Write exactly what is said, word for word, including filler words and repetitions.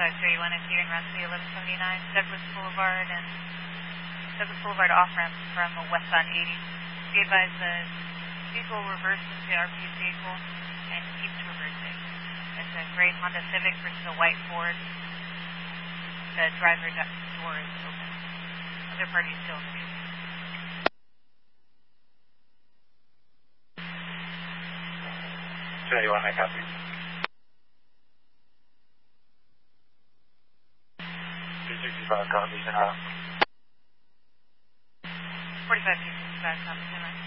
five three one is here in Rhapsody eleven seventy-nine, Douglas Boulevard and Douglas Boulevard off-ramp from westbound eighty. Be advised the vehicle reversed into the R P vehicle and keeps reversing. It's a gray Honda Civic versus a white Ford. The driver door is open. Other parties still in the vehicle. You want to copy? two sixty-five copies and out. forty-five two sixty-five copies and out.